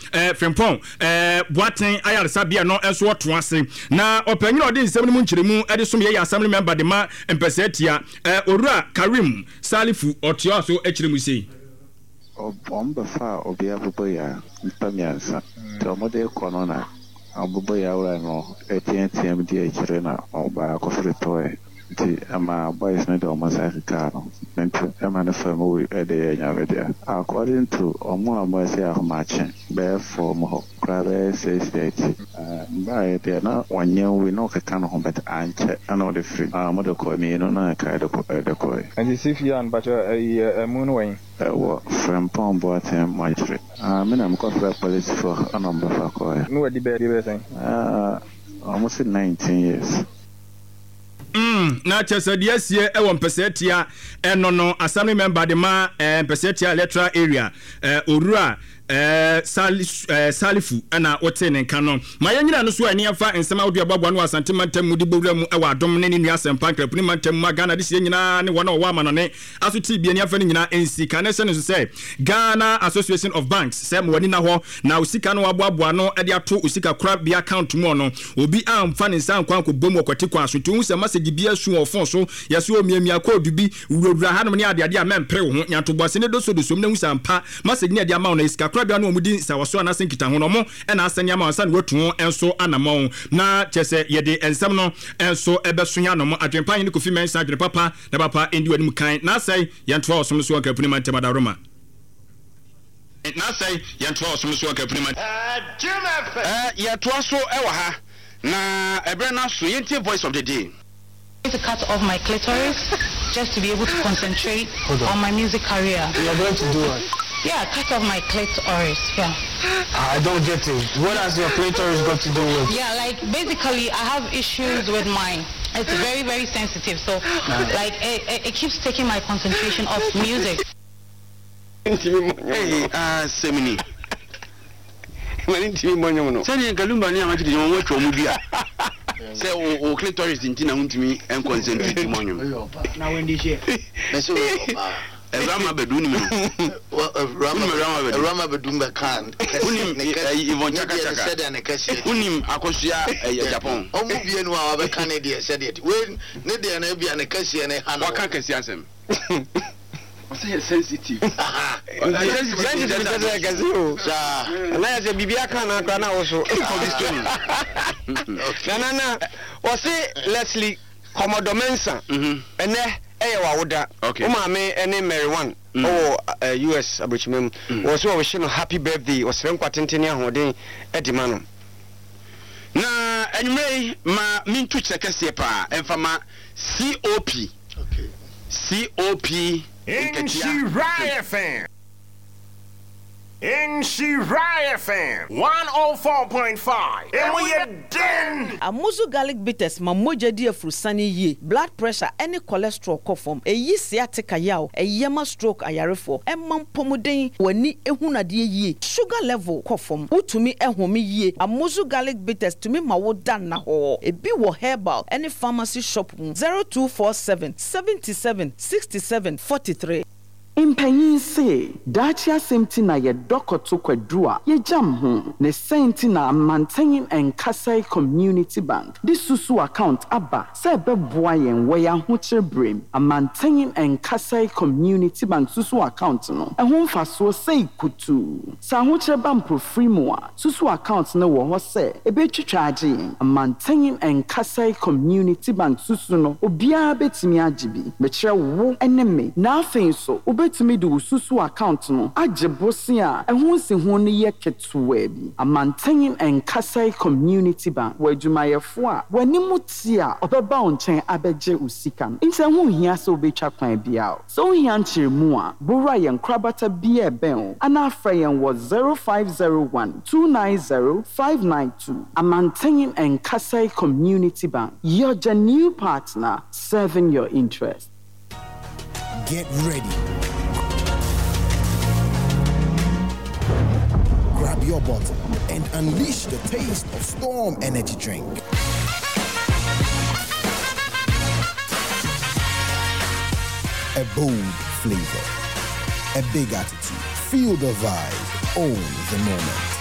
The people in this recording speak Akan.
Frimpong Boaten Ayarsabia no enso to ase na opanyin odi nsem no mu nkyeremu som ye assembly member de ma empesetia Owura Karim Salifu otio so ekyeremu sei Ombefa obi abuboya mpamiansa to mode konona abuboya ura no etiem di ekyere na oba kofre toy ti ama boys na do masaka no nti ama na famu ede nyawedia according to omo amase ahomache be for mo krabe say state by there na wanyen we no keka no bet anche ana de free mo de ko mi no na ka de ko and this if you and but moon way from Pomboatem Maitre me na mko police for anamba fa ko no we di be say almost 19 years na chesadia sie e won pesetia eno no assembly member de ma pesetia electoral area Owura Salifu na wotene nka no ma yanyina no so ani afa nsema wodi ababwa no asante mantem mudi bowura mu e wa dom ne nua sempa krapuni mantem ma Ghana de sie nyina ne wona wa ma no ne aso ti bia ni afa ni nyina ensi connection so say Ghana Association of Banks say mo wani na ho na usika no aboaboa no e de ato usika kura bi account mu no obi amfa ne nsa nkwan ko bom okwati kwa aso tu se message bia su ofon so yeso omiamia code bi wura hanom ne ade a mempre wo ho nyato bose ne doso doso ne husa mpa message ne ade ama na isika kura bia no omudi sawaso na senkita ho no mo e na asanya ma ansa ne wotu enso anamon na chese yede ensam no enso ebesonya no mo adwempan ne kofi mensa adwene papa na papa endi wani mu kan na sai yanto osom so kapuni man temada roma na sai yanto osom so kapuni man yanto so e wa ha na ebre na so yenti voice of the day to cut off my clitoris just to be able to concentrate on my music career. You're going to do what? Yeah, cut off my clitoris. Yeah. I don't get it. What has your clitoris got to do with? Yeah, like basically I have issues with my. It's very, very sensitive. So like it keeps taking my concentration off music. Hey, Semini. Sani Kalumba ni amati dijo wo twa mu bia. Say o clitoris ntina huntumi en concentrate monyo. Na wendi she. Meso Rama beduni mu. Rama bedumba kan. Unim Ivon Chaka Unim akosua Japan. Omu bie no a be kan de said it. We ne de na bia ne kase ne ha. Wa kan kase asem. Say sensitive. Sensitive kase kase. Sa. Na ya se bibia kan na kwa na wo so. Na. O say Leslie Komodomensa. Ene ewa woda umame ene Mary One US abuchimem was so wish no happy birthday was ren kwatenteni ahoden edima no na enwei ma mintu chekese pa emfama COP in Shiraya FM in Shiraya FM 104.5 and we are done. Amuzu garlic bitters ma moja di afrusani ye blood pressure any cholesterol kofom eyi sciatica yaw eyema stroke ayarefo emam pomuden wani ehunade ye sugar level kofom utumi ehome ye Amuzu garlic bitters tumi ma wo dan na ho ebi wo herbal any pharmacy shop 0247 77 67 43. Impanyin se dacha semtina ye dokoto kwadua ye jam ho ne sentina Mantenyin and Kasai Community Bank this susu account aba se beboa yen we ya hoche brem a Mantenyin and Kasai Community Bank susu account no ehon faso sei kutu sa hoche ban pro free mo susu account no wo ho se ebetwitwa age a Mantenyin and Kasai Community Bank susu no obia betimi agibi be kire wo eneme na afin so to me do susu account no agebosia ehun se hu ne ye ketuwa bi a Mantenyin and Kasai Community Bank wajumayefo a wanimuti a obeba onchen abeje usika nse hu hia so obetwa kwan bia so hia nchiremu a bora ye nkrabata bia ben ana afra yen was 0501 290 592 a Mantenyin and Kasai Community Bank your new partner serving your interest. Get ready. Grab your bottle and unleash the taste of Storm Energy Drink. A bold flavor, a big attitude. Feel the vibe, own the moment.